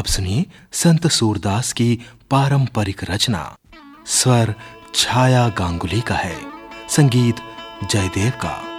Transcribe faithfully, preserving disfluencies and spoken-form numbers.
अब सुनिए संत सूरदास की पारंपरिक रचना। स्वर छाया गांगुली का है, संगीत जयदेव का।